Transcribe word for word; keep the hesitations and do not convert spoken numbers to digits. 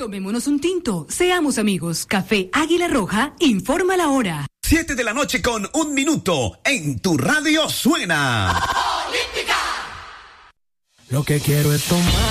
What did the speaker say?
Tomémonos un tinto, seamos amigos. Café Águila Roja informa la hora. Siete de la noche con un minuto. En tu radio suena. Olímpica. Lo que quiero es tomar.